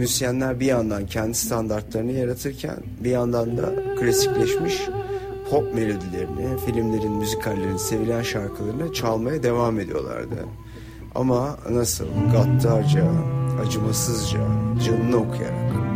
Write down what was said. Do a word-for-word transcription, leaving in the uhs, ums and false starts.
Müzisyenler bir yandan kendi standartlarını yaratırken bir yandan da klasikleşmiş pop melodilerini, filmlerin, müzikallerin, sevilen şarkılarını çalmaya devam ediyorlardı. Ama nasıl? Gaddarca, acımasızca, canını okuyarak.